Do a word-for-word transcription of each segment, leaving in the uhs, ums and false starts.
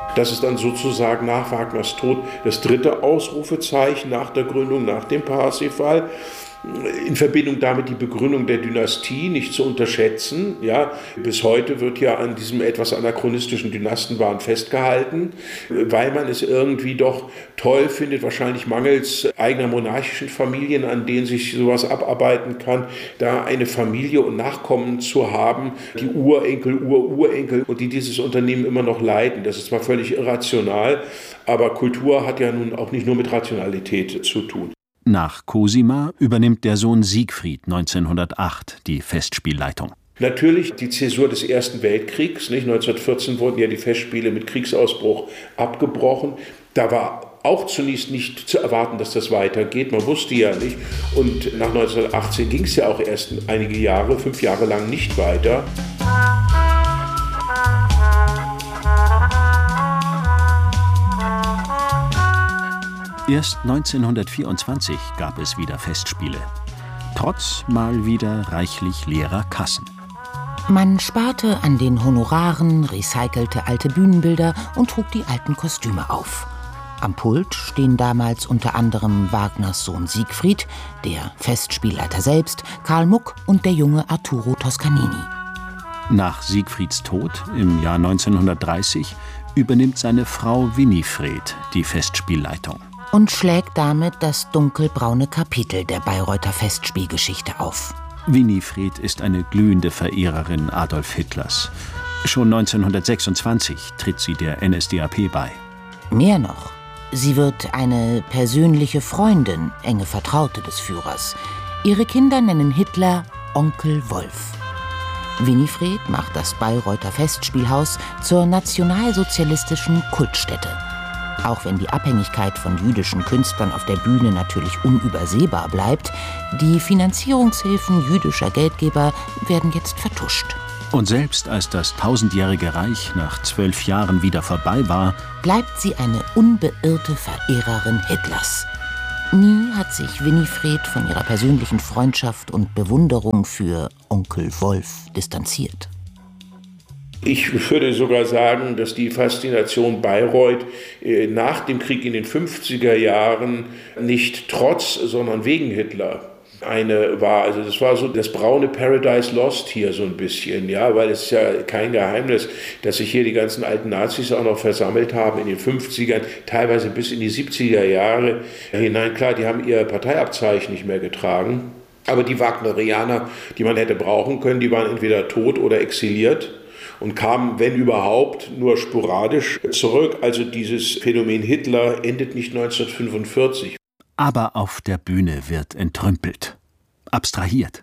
Das ist dann sozusagen nach Wagners Tod das dritte Ausrufezeichen nach der Gründung, nach dem Parsifal. In Verbindung damit die Begründung der Dynastie nicht zu unterschätzen. Ja, bis heute wird ja an diesem etwas anachronistischen Dynastenwahn festgehalten, weil man es irgendwie doch toll findet, wahrscheinlich mangels eigener monarchischen Familien, an denen sich sowas abarbeiten kann, da eine Familie und Nachkommen zu haben, die Urenkel, Ururenkel und die dieses Unternehmen immer noch leiten. Das ist zwar völlig irrational, aber Kultur hat ja nun auch nicht nur mit Rationalität zu tun. Nach Cosima übernimmt der Sohn Siegfried neunzehnhundertacht die Festspielleitung. Natürlich die Zäsur des Ersten Weltkriegs. Nicht? neunzehnhundertvierzehn wurden ja die Festspiele mit Kriegsausbruch abgebrochen. Da war auch zunächst nicht zu erwarten, dass das weitergeht. Man wusste ja nicht. Und nach neunzehnhundertachtzehn ging es ja auch erst einige Jahre, fünf Jahre lang nicht weiter. Erst neunzehnhundertvierundzwanzig gab es wieder Festspiele. Trotz mal wieder reichlich leerer Kassen. Man sparte an den Honoraren, recycelte alte Bühnenbilder und trug die alten Kostüme auf. Am Pult stehen damals unter anderem Wagners Sohn Siegfried, der Festspielleiter selbst, Karl Muck und der junge Arturo Toscanini. Nach Siegfrieds Tod im Jahr neunzehnhundertdreißig übernimmt seine Frau Winifred die Festspielleitung. Und schlägt damit das dunkelbraune Kapitel der Bayreuther Festspielgeschichte auf. Winifred ist eine glühende Verehrerin Adolf Hitlers. Schon neunzehnhundertsechsundzwanzig tritt sie der N S D A P bei. Mehr noch, sie wird eine persönliche Freundin, enge Vertraute des Führers. Ihre Kinder nennen Hitler Onkel Wolf. Winifred macht das Bayreuther Festspielhaus zur nationalsozialistischen Kultstätte. Auch wenn die Abhängigkeit von jüdischen Künstlern auf der Bühne natürlich unübersehbar bleibt, die Finanzierungshilfen jüdischer Geldgeber werden jetzt vertuscht. Und selbst als das tausendjährige Reich nach zwölf Jahren wieder vorbei war, bleibt sie eine unbeirrte Verehrerin Hitlers. Nie hat sich Winifred von ihrer persönlichen Freundschaft und Bewunderung für Onkel Wolf distanziert. Ich würde sogar sagen, dass die Faszination Bayreuth äh, nach dem Krieg in den fünfziger Jahren nicht trotz, sondern wegen Hitler eine war. Also das war so das braune Paradise Lost hier so ein bisschen, ja, weil es ist ja kein Geheimnis, dass sich hier die ganzen alten Nazis auch noch versammelt haben in den fünfzigern, teilweise bis in die siebziger Jahre hinein. Klar, die haben ihr Parteiabzeichen nicht mehr getragen, aber die Wagnerianer, die man hätte brauchen können, die waren entweder tot oder exiliert und kamen, wenn überhaupt, nur sporadisch zurück. Also dieses Phänomen Hitler endet nicht neunzehnhundertfünfundvierzig. Aber auf der Bühne wird entrümpelt, abstrahiert.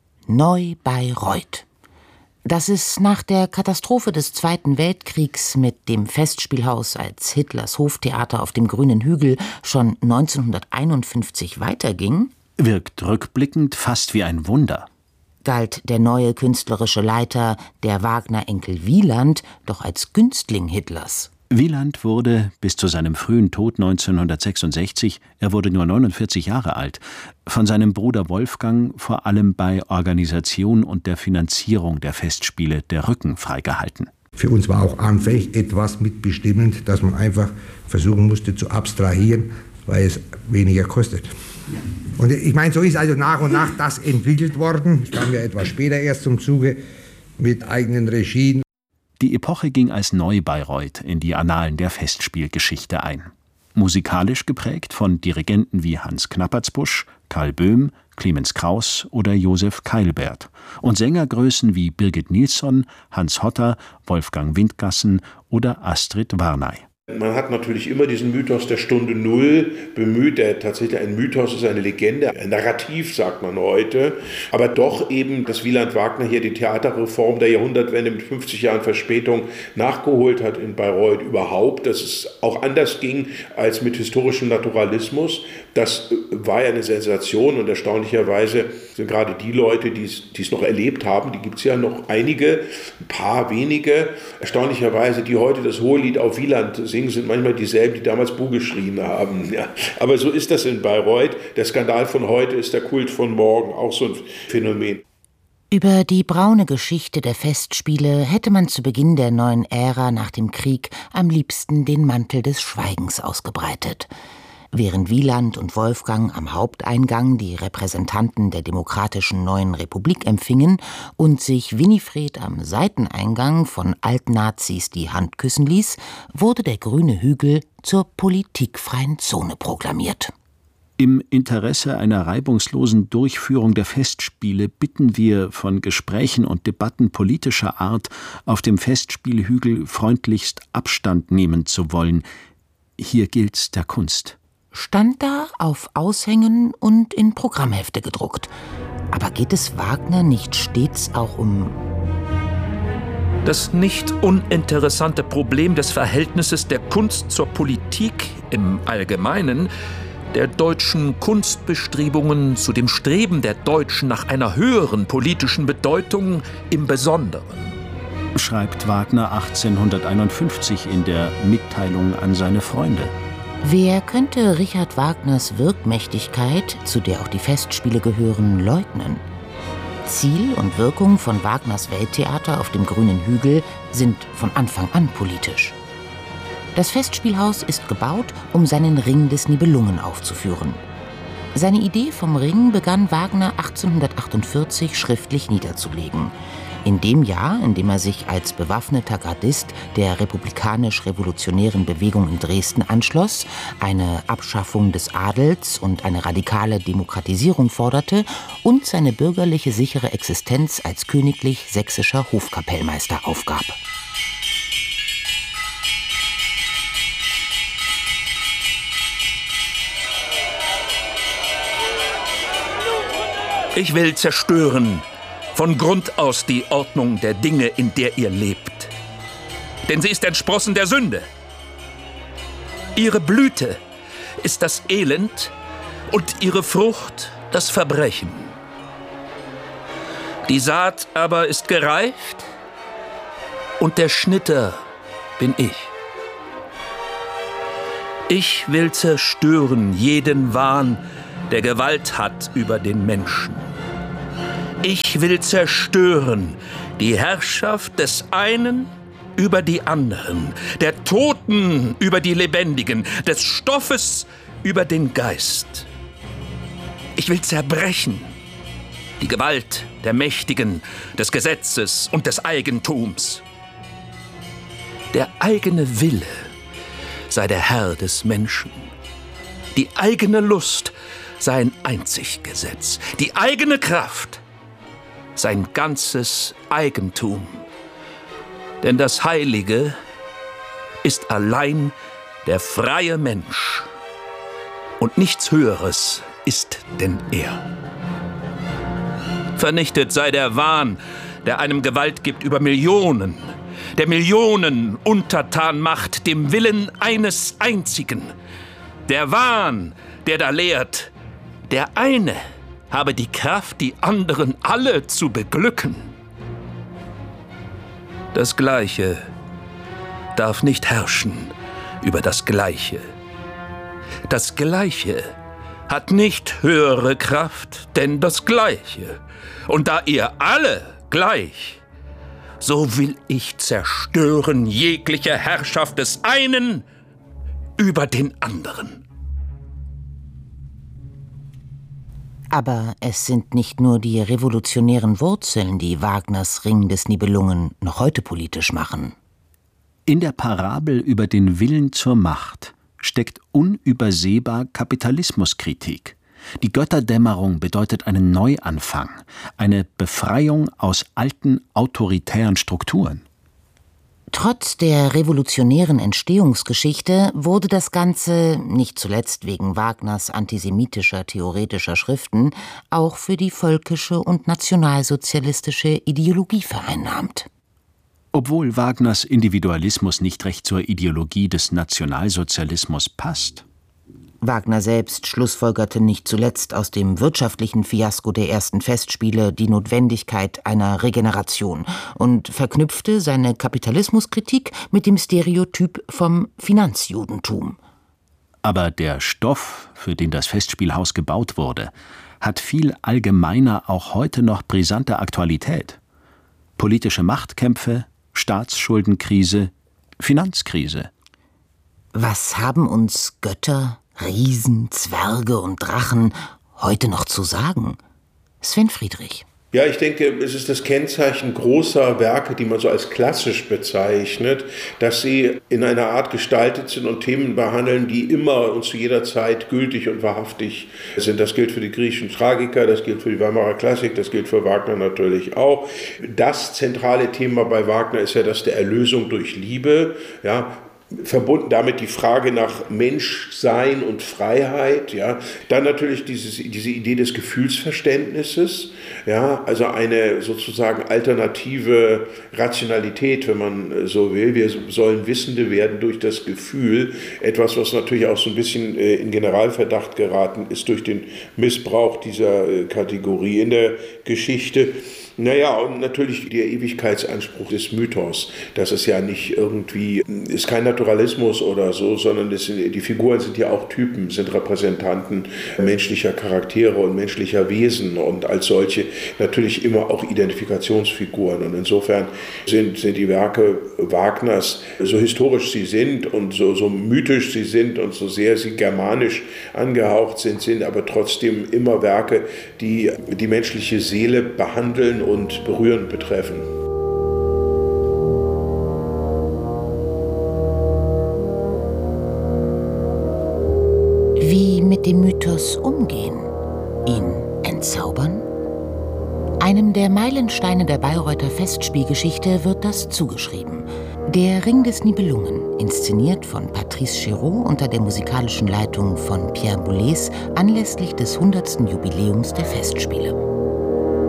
Neu Bayreuth. Dass es nach der Katastrophe des Zweiten Weltkriegs mit dem Festspielhaus als Hitlers Hoftheater auf dem grünen Hügel schon neunzehnhunderteinundfünfzig weiterging, wirkt rückblickend fast wie ein Wunder. Galt der neue künstlerische Leiter, der Wagner-Enkel Wieland, doch als Günstling Hitlers. Wieland wurde bis zu seinem frühen Tod neunzehnhundertsechsundsechzig, er wurde nur neunundvierzig Jahre alt, von seinem Bruder Wolfgang vor allem bei Organisation und der Finanzierung der Festspiele der Rücken freigehalten. Für uns war auch anfänglich etwas mitbestimmend, dass man einfach versuchen musste zu abstrahieren, weil es weniger kostet. Und ich meine, so ist also nach und nach das entwickelt worden. Ich kam ja etwas später erst zum Zuge mit eigenen Regien. Die Epoche ging als Neu-Bayreuth in die Annalen der Festspielgeschichte ein. Musikalisch geprägt von Dirigenten wie Hans Knappertsbusch, Karl Böhm, Clemens Krauss oder Josef Keilbert und Sängergrößen wie Birgit Nilsson, Hans Hotter, Wolfgang Windgassen oder Astrid Warnay. Man hat natürlich immer diesen Mythos der Stunde Null bemüht, der tatsächlich ein Mythos ist, eine Legende, ein Narrativ, sagt man heute. Aber doch eben, dass Wieland Wagner hier die Theaterreform der Jahrhundertwende mit fünfzig Jahren Verspätung nachgeholt hat in Bayreuth überhaupt, dass es auch anders ging als mit historischem Naturalismus. Das war ja eine Sensation und erstaunlicherweise sind gerade die Leute, die es noch erlebt haben, die gibt es ja noch einige, ein paar wenige, erstaunlicherweise, die heute das Hohelied auf Wieland singen, sind manchmal dieselben, die damals Buh geschrien haben. Ja. Aber so ist das in Bayreuth. Der Skandal von heute ist der Kult von morgen, auch so ein Phänomen. Über die braune Geschichte der Festspiele hätte man zu Beginn der neuen Ära nach dem Krieg am liebsten den Mantel des Schweigens ausgebreitet. Während Wieland und Wolfgang am Haupteingang die Repräsentanten der demokratischen neuen Republik empfingen und sich Winifred am Seiteneingang von Altnazis die Hand küssen ließ, wurde der grüne Hügel zur politikfreien Zone proklamiert. Im Interesse einer reibungslosen Durchführung der Festspiele bitten wir, von Gesprächen und Debatten politischer Art auf dem Festspielhügel freundlichst Abstand nehmen zu wollen. Hier gilt's der Kunst. Stand da auf Aushängen und in Programmhefte gedruckt. Aber geht es Wagner nicht stets auch um das nicht uninteressante Problem des Verhältnisses der Kunst zur Politik im Allgemeinen, der deutschen Kunstbestrebungen zu dem Streben der Deutschen nach einer höheren politischen Bedeutung im Besonderen? Schreibt Wagner achtzehnhunderteinundfünfzig in der Mitteilung an seine Freunde. Wer könnte Richard Wagners Wirkmächtigkeit, zu der auch die Festspiele gehören, leugnen? Ziel und Wirkung von Wagners Welttheater auf dem grünen Hügel sind von Anfang an politisch. Das Festspielhaus ist gebaut, um seinen Ring des Nibelungen aufzuführen. Seine Idee vom Ring begann Wagner achtzehnhundertachtundvierzig schriftlich niederzulegen. In dem Jahr, in dem er sich als bewaffneter Gardist der republikanisch-revolutionären Bewegung in Dresden anschloss, eine Abschaffung des Adels und eine radikale Demokratisierung forderte und seine bürgerliche sichere Existenz als königlich-sächsischer Hofkapellmeister aufgab. Ich will zerstören von Grund aus die Ordnung der Dinge, in der ihr lebt. Denn sie ist entsprossen der Sünde. Ihre Blüte ist das Elend und ihre Frucht das Verbrechen. Die Saat aber ist gereift und der Schnitter bin ich. Ich will zerstören jeden Wahn, der Gewalt hat über den Menschen. Ich will zerstören die Herrschaft des einen über die anderen, der Toten über die Lebendigen, des Stoffes über den Geist. Ich will zerbrechen die Gewalt der Mächtigen, des Gesetzes und des Eigentums. Der eigene Wille sei der Herr des Menschen. Die eigene Lust sein einzig Gesetz. Die eigene Kraft sein ganzes Eigentum. Denn das Heilige ist allein der freie Mensch. Und nichts Höheres ist denn er. Vernichtet sei der Wahn, der einem Gewalt gibt über Millionen, der Millionen untertan macht dem Willen eines Einzigen. Der Wahn, der da lehrt, der eine habe die Kraft, die anderen alle zu beglücken. Das Gleiche darf nicht herrschen über das Gleiche. Das Gleiche hat nicht höhere Kraft, denn das Gleiche. Und da ihr alle gleich, so will ich zerstören jegliche Herrschaft des einen über den anderen. Aber es sind nicht nur die revolutionären Wurzeln, die Wagners Ring des Nibelungen noch heute politisch machen. In der Parabel über den Willen zur Macht steckt unübersehbar Kapitalismuskritik. Die Götterdämmerung bedeutet einen Neuanfang, eine Befreiung aus alten autoritären Strukturen. Trotz der revolutionären Entstehungsgeschichte wurde das Ganze, nicht zuletzt wegen Wagners antisemitischer theoretischer Schriften, auch für die völkische und nationalsozialistische Ideologie vereinnahmt. Obwohl Wagners Individualismus nicht recht zur Ideologie des Nationalsozialismus passt. Wagner selbst schlussfolgerte nicht zuletzt aus dem wirtschaftlichen Fiasko der ersten Festspiele die Notwendigkeit einer Regeneration und verknüpfte seine Kapitalismuskritik mit dem Stereotyp vom Finanzjudentum. Aber der Stoff, für den das Festspielhaus gebaut wurde, hat viel allgemeiner auch heute noch brisante Aktualität. Politische Machtkämpfe, Staatsschuldenkrise, Finanzkrise. Was haben uns Götter, Riesen, Zwerge und Drachen heute noch zu sagen? Sven Friedrich. Ja, ich denke, es ist das Kennzeichen großer Werke, die man so als klassisch bezeichnet, dass sie in einer Art gestaltet sind und Themen behandeln, die immer und zu jeder Zeit gültig und wahrhaftig sind. Das gilt für die griechischen Tragiker, das gilt für die Weimarer Klassik, das gilt für Wagner natürlich auch. Das zentrale Thema bei Wagner ist ja das der Erlösung durch Liebe, ja. Verbunden damit die Frage nach Menschsein und Freiheit, ja, dann natürlich dieses, diese Idee des Gefühlsverständnisses, ja, also eine sozusagen alternative Rationalität, wenn man so will. Wir sollen Wissende werden durch das Gefühl, etwas, was natürlich auch so ein bisschen in Generalverdacht geraten ist durch den Missbrauch dieser Kategorie in der Geschichte. Naja, und natürlich der Ewigkeitsanspruch des Mythos. Das ist ja nicht irgendwie, ist kein Naturalismus oder so, sondern das sind, die Figuren sind ja auch Typen, sind Repräsentanten menschlicher Charaktere und menschlicher Wesen und als solche natürlich immer auch Identifikationsfiguren. Und insofern sind, sind die Werke Wagners, so historisch sie sind und so, so mythisch sie sind und so sehr sie germanisch angehaucht sind, sind aber trotzdem immer Werke, die die menschliche Seele behandeln und berührend betreffen. Wie mit dem Mythos umgehen? Ihn entzaubern? Einem der Meilensteine der Bayreuther Festspielgeschichte wird das zugeschrieben. Der Ring des Nibelungen, inszeniert von Patrice Chéreau unter der musikalischen Leitung von Pierre Boulez anlässlich des hundertsten Jubiläums der Festspiele.